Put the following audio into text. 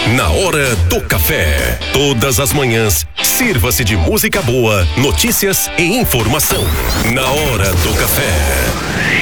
Na Hora do Café. Todas as manhãs, sirva-se de música boa, notícias e informação. Na Hora do Café.